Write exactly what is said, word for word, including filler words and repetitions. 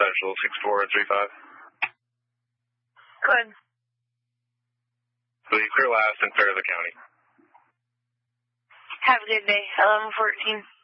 Central, six four three five. Good. Will you clear last and fair the county? Have a good day. eleven fourteen.